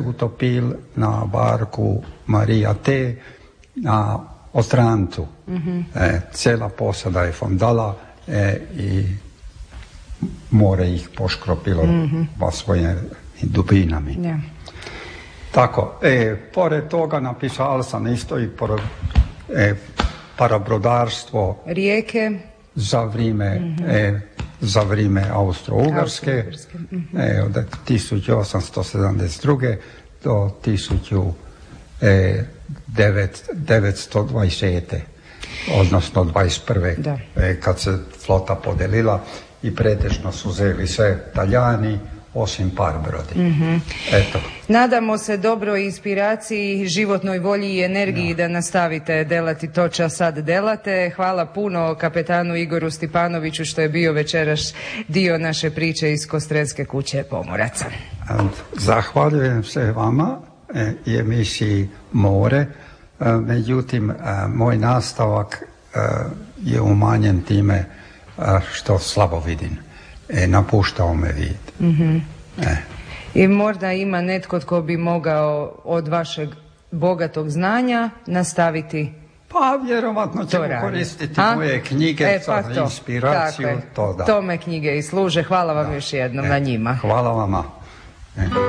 utopil na barku Marija T na Otrantu. Cijela posada je fondala i more ih poškropilo po svojim dubinami. Yeah. Tako, pored toga napisala sam isto i parabrodarstvo Rijeke za vrijeme Austro-Ugarske, od 1872. do 1920. odnosno 21. Kad se flota podelila i pretežno su uzeli sve Talijani, osim par brodi. Eto. Nadamo se dobroj inspiraciji, životnoj volji i energiji da nastavite delati to čo sad delate. Hvala puno kapetanu Igoru Stipanoviću što je bio večeras dio naše priče iz Kostrendske kuće pomoraca. Zahvaljujem se vama i emisiji More. Međutim, moj nastavak je umanjen time što slabo vidim. Napuštao me vid. I možda ima netko tko bi mogao od vašeg bogatog znanja nastaviti. Pa vjerovatno ćemo koristiti moje knjige za inspiraciju. Tome knjige i služe. Hvala vam još jednom na njima. Hvala vama.